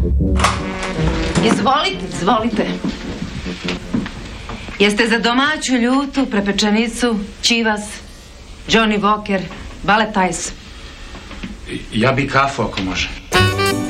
Izvolite, izvolite. Jeste za domaću ljutu, prepečenicu, ćivas, Johnny Walker, Balet Ice? Ja bi kafu ako može.